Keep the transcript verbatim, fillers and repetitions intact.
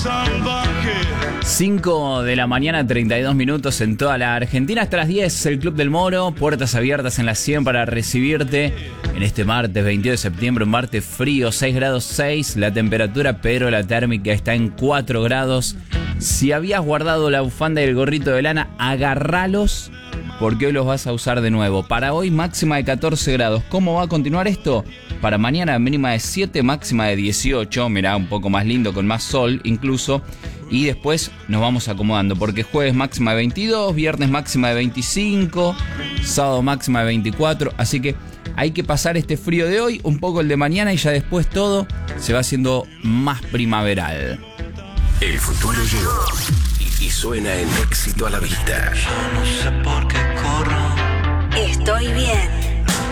cinco de la mañana, treinta y dos minutos en toda la Argentina. Hasta las diez, el Club del Moro. Puertas abiertas en la cien para recibirte en este martes veintidós de septiembre. Un martes frío, seis grados seis la temperatura, pero la térmica está en cuatro grados. Si habías guardado la bufanda y el gorrito de lana, agarralos, porque hoy los vas a usar de nuevo. Para hoy, máxima de catorce grados. ¿Cómo va a continuar esto? Para mañana, mínima de siete, máxima de dieciocho. Mirá, un poco más lindo, con más sol incluso. Y después nos vamos acomodando, porque jueves máxima de veintidós, viernes máxima de veinticinco, sábado máxima de veinticuatro. Así que hay que pasar este frío de hoy, un poco el de mañana, y ya después todo se va haciendo más primaveral. El futuro llegó y, y suena en Éxito a la Vista. Yo no sé por qué corro. Estoy bien.